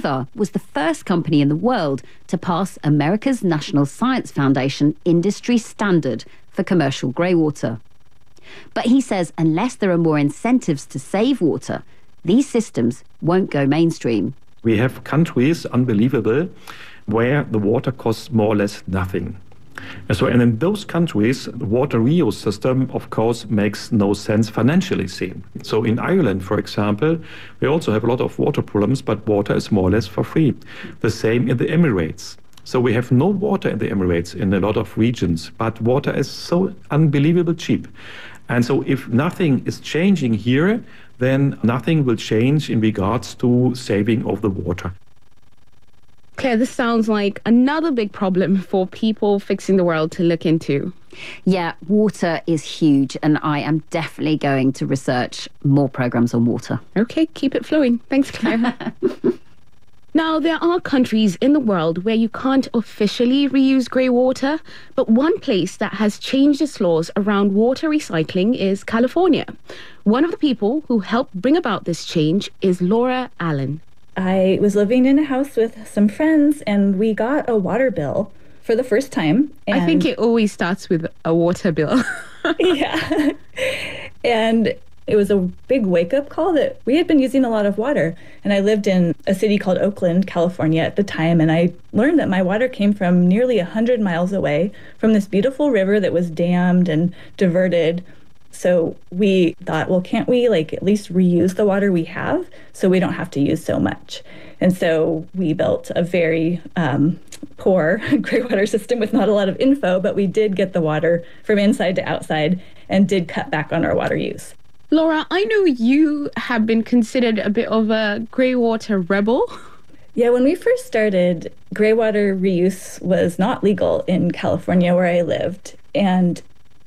GLOVAR was the first company in the world to pass America's National Science Foundation industry standard for commercial grey water. But he says unless there are more incentives to save water, these systems won't go mainstream. We have countries, unbelievable, where the water costs more or less nothing. And in those countries, the water reuse system, of course, makes no sense financially seen. So in Ireland, for example, we also have a lot of water problems, but water is more or less for free. The same in the Emirates. So we have no water in the Emirates in a lot of regions, but water is so unbelievably cheap. And so if nothing is changing here, then nothing will change in regards to saving of the water. Claire, this sounds like another big problem for people fixing the world to look into. Yeah, water is huge, and I am definitely going to research more programs on water. Okay, keep it flowing. Thanks, Claire. Now, there are countries in the world where you can't officially reuse grey water, but one place that has changed its laws around water recycling is California. One of the people who helped bring about this change is Laura Allen. I was living in a house with some friends, and we got a water bill for the first time. And I think it always starts with a water bill. Yeah. And it was a big wake-up call that we had been using a lot of water. And I lived in a city called Oakland, California at the time, and I learned that my water came from nearly 100 miles away from this beautiful river that was dammed and diverted. So we thought, well, can't we at least reuse the water we have so we don't have to use so much? And so we built a very poor grey water system with not a lot of info, but we did get the water from inside to outside and did cut back on our water use. Laura, I know you have been considered a bit of a grey water rebel. Yeah, when we first started, grey water reuse was not legal in California where I lived. And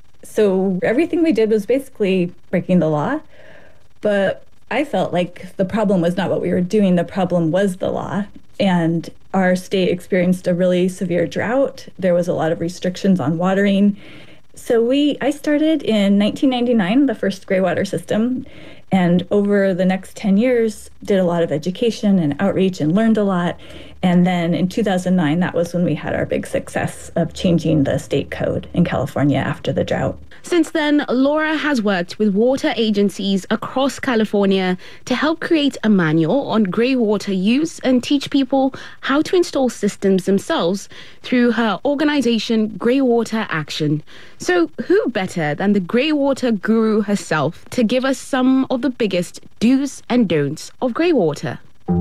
so everything we did was basically breaking the law. But I felt like the problem was not what we were doing. The problem was the law. And our state experienced a really severe drought. There was a lot of restrictions on watering. So I started in 1999, the first grey water system. And over the next 10 years, did a lot of education and outreach and learned a lot. And then in 2009, that was when we had our big success of changing the state code in California after the drought. Since then, Laura has worked with water agencies across California to help create a manual on grey water use and teach people how to install systems themselves through her organization, Grey Water Action. So who better than the grey water guru herself to give us some of the biggest do's and don'ts of grey water?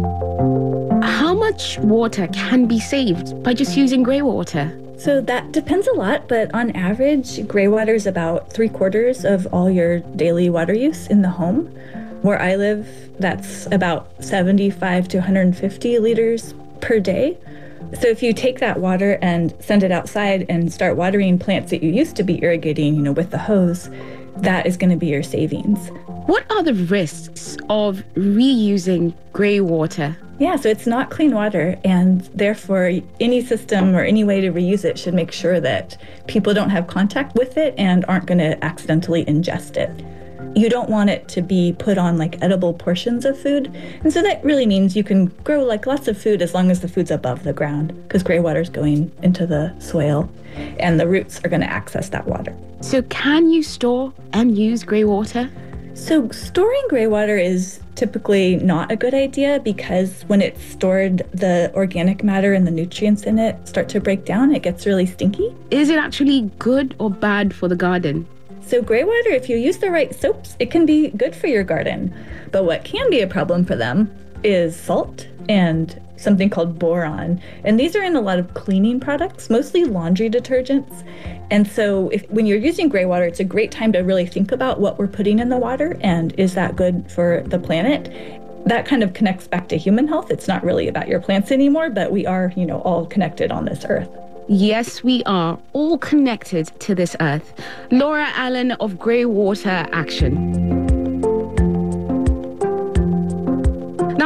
How much water can be saved by just using grey water? So that depends a lot, but on average, grey water is about 3/4 of all your daily water use in the home. Where I live, that's about 75 to 150 liters per day. So if you take that water and send it outside and start watering plants that you used to be irrigating, with the hose, that is going to be your savings. What are the risks of reusing grey water? Yeah, so it's not clean water, and therefore any system or any way to reuse it should make sure that people don't have contact with it and aren't going to accidentally ingest it. You don't want it to be put on edible portions of food. And so that really means you can grow lots of food as long as the food's above the ground, because grey water's going into the soil and the roots are going to access that water. So can you store and use grey water? So storing grey water is typically not a good idea, because when it's stored, the organic matter and the nutrients in it start to break down. It gets really stinky. Is it actually good or bad for the garden? So grey water, if you use the right soaps, it can be good for your garden. But what can be a problem for them is salt and something called boron. And these are in a lot of cleaning products, mostly laundry detergents. And so when you're using grey water, it's a great time to really think about what we're putting in the water and is that good for the planet? That kind of connects back to human health. It's not really about your plants anymore, but we are, all connected on this earth. Yes, we are all connected to this earth. Laura Allen of Grey Water Action. Now,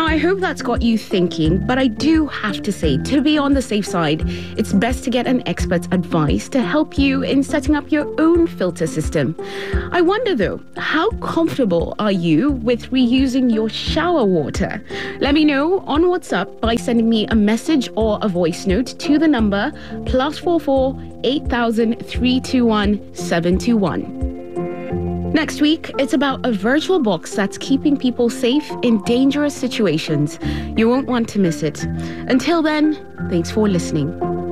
I hope that's got you thinking, but I do have to say, to be on the safe side, it's best to get an expert's advice to help you in setting up your own filter system. I wonder though, how comfortable are you with reusing your shower water? Let me know on WhatsApp by sending me a message or a voice note to the number +44 8000 321 721. Next week, it's about a virtual box that's keeping people safe in dangerous situations. You won't want to miss it. Until then, thanks for listening.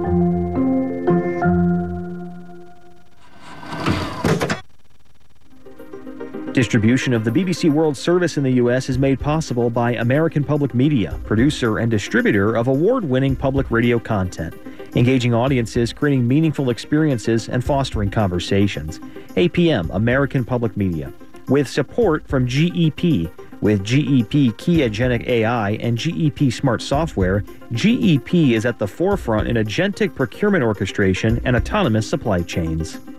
Distribution of the BBC World Service in the U.S. is made possible by American Public Media, producer and distributor of award-winning public radio content, engaging audiences, creating meaningful experiences, and fostering conversations. APM, American Public Media, with support from GEP. With GEP Kiagenic AI and GEP Smart Software, GEP is at the forefront in agentic procurement orchestration and autonomous supply chains.